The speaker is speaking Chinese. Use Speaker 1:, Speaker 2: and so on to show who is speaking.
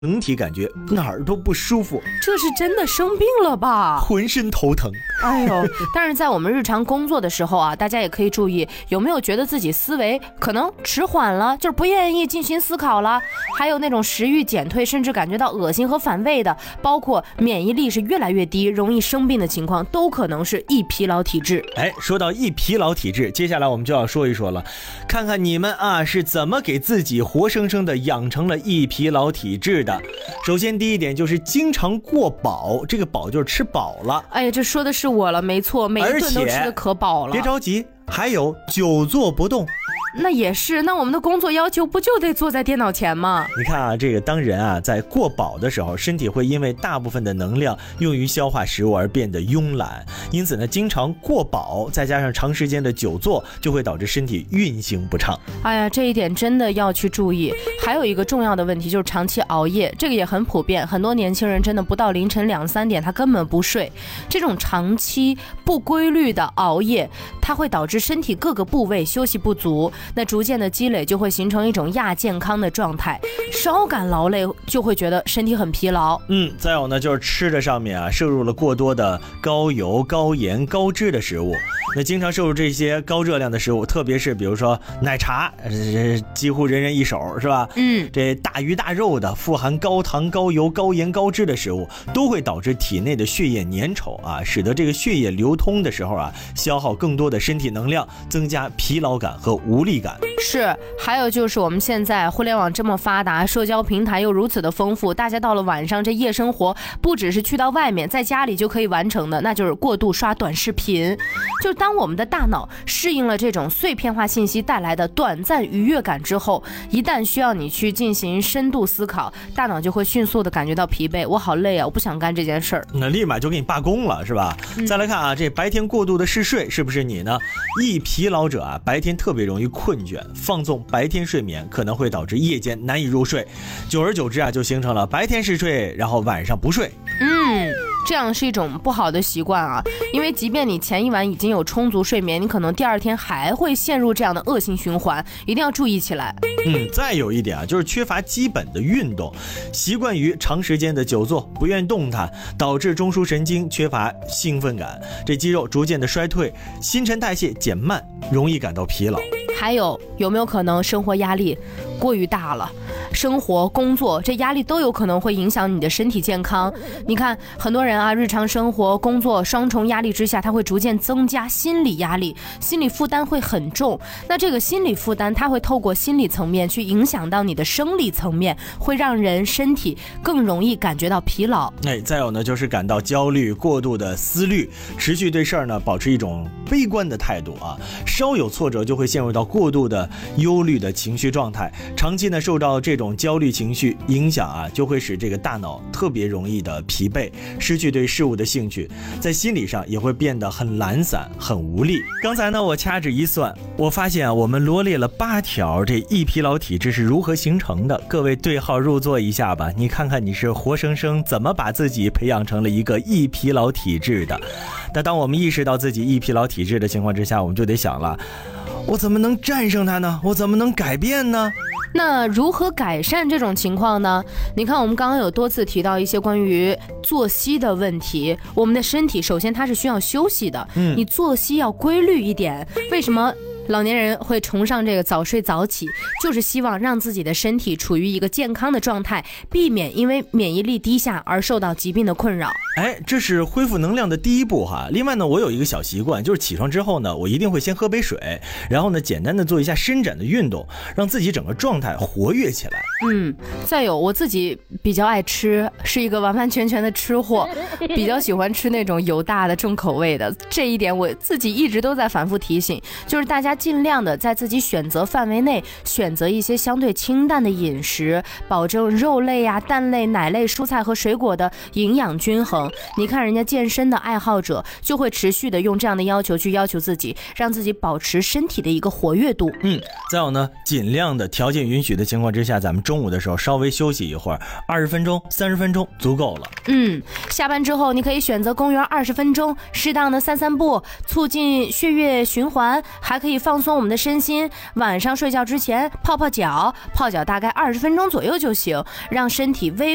Speaker 1: 整体感觉哪儿都不舒服，
Speaker 2: 这是真的生病了吧？
Speaker 1: 浑身头疼。
Speaker 2: 哎呦！但是在我们日常工作的时候啊，大家也可以注意，有没有觉得自己思维可能迟缓了，就是不愿意进行思考了，还有那种食欲减退，甚至感觉到恶心和反胃的，包括免疫力是越来越低，容易生病的情况，都可能是易疲劳体质。
Speaker 1: 说到易疲劳体质，接下来我们就要说一说了，看看你们啊是怎么给自己活生生的养成了易疲劳体质的。首先第一点就是经常过饱，这个饱就是吃饱了。
Speaker 2: 哎呀，这说的是我了，没错，每一顿都吃的可饱了。
Speaker 1: 别着急，还有久坐不动。
Speaker 2: 那也是，那我们的工作要求不就得坐在电脑前吗？
Speaker 1: 你看啊，这个当人啊在过饱的时候，身体会因为大部分的能量用于消化食物而变得慵懒，因此呢，经常过饱，再加上长时间的久坐，就会导致身体运行不畅。
Speaker 2: 哎呀，这一点真的要去注意。还有一个重要的问题就是长期熬夜，这个也很普遍，很多年轻人真的不到凌晨2、3点他根本不睡。这种长期不规律的熬夜，它会导致身体各个部位休息不足，那逐渐的积累就会形成一种亚健康的状态，稍感劳累就会觉得身体很疲劳。
Speaker 1: 再有呢，就是吃的上面啊摄入了过多的高油、高盐、高脂的食物。那经常摄入这些高热量的食物，特别是比如说奶茶，几乎人人一手，是吧？这大鱼大肉的、富含高糖、高油、高盐、高脂的食物，都会导致体内的血液粘稠啊，使得这个血液流通的时候啊，消耗更多的身体能量，增加疲劳感和无力感。
Speaker 2: 是，还有就是我们现在互联网这么发达，社交平台又如此的丰富，大家到了晚上这夜生活不只是去到外面，在家里就可以完成的，那就是过度刷短视频。就当我们的大脑适应了这种碎片化信息带来的短暂愉悦感之后，一旦需要你去进行深度思考，大脑就会迅速的感觉到疲惫，我好累啊，我不想干这件事儿，
Speaker 1: 那立马就给你罢工了，是吧？再来看啊，这白天过度的嗜睡是不是你呢？易疲劳者啊，白天特别容易困倦，放纵白天睡眠可能会导致夜间难以入睡，久而久之啊，就形成了白天嗜睡，然后晚上不睡。
Speaker 2: 这样是一种不好的习惯啊，因为即便你前一晚已经有充足睡眠，你可能第二天还会陷入这样的恶性循环，一定要注意起来。
Speaker 1: 再有一点啊，就是缺乏基本的运动，习惯于长时间的久坐，不愿动弹，导致中枢神经缺乏兴奋感，这肌肉逐渐的衰退，新陈代谢减慢，容易感到疲劳。
Speaker 2: 还有没有可能生活压力过于大了？生活工作这压力都有可能会影响你的身体健康。你看很多人啊，日常生活工作双重压力之下，他会逐渐增加心理压力，心理负担会很重。那这个心理负担它会透过心理层面去影响到你的生理层面，会让人身体更容易感觉到疲劳。
Speaker 1: 再有呢，就是感到焦虑，过度的思虑，持续对事儿呢保持一种悲观的态度啊，稍有挫折就会陷入到过度的忧虑的情绪状态，长期呢受到这种焦虑情绪影响啊，就会使这个大脑特别容易的疲惫，失去对事物的兴趣，在心理上也会变得很懒散、很无力。刚才呢，我掐指一算，我发现啊，我们罗列了8条这易疲劳体质是如何形成的，各位对号入座一下吧，你看看你是活生生怎么把自己培养成了一个易疲劳体质的。那当我们意识到自己易疲劳体质的情况之下，我们就得想了，我怎么能战胜它呢？我怎么能改变呢？
Speaker 2: 那如何改善这种情况呢？你看我们刚刚有多次提到一些关于作息的问题，我们的身体首先它是需要休息的，你作息要规律一点。为什么老年人会崇尚这个早睡早起，就是希望让自己的身体处于一个健康的状态，避免因为免疫力低下而受到疾病的困扰。
Speaker 1: 这是恢复能量的第一步哈。另外呢，我有一个小习惯，就是起床之后呢，我一定会先喝杯水，然后呢，简单的做一下伸展的运动，让自己整个状态活跃起来。
Speaker 2: 再有我自己比较爱吃，是一个完完全全的吃货，比较喜欢吃那种油大的重口味的，这一点我自己一直都在反复提醒，就是大家尽量的在自己选择范围内选择一些相对清淡的饮食，保证肉类啊、蛋类、奶类、蔬菜和水果的营养均衡。你看人家健身的爱好者就会持续的用这样的要求去要求自己，让自己保持身体的一个活跃度。
Speaker 1: 再有呢，尽量的条件允许的情况之下，咱们中午的时候稍微休息一会儿，20分钟、30分钟足够了。
Speaker 2: 下班之后你可以选择公园20分钟，适当的散步，促进血液循环，还可以放松我们的身心。晚上睡觉之前泡泡脚，泡脚大概20分钟左右就行，让身体微